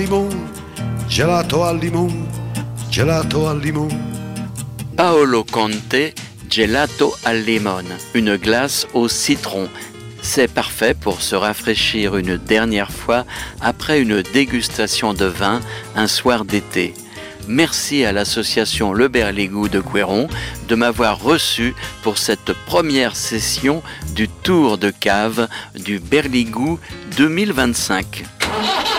limon, gelato al limon, gelato al limon. Paolo Conte, gelato al limone, une glace au citron. C'est parfait pour se rafraîchir une dernière fois après une dégustation de vin un soir d'été. Merci à l'association Le Berligou de Couëron de m'avoir reçu pour cette première session du Tour de cave du Berligou 2025.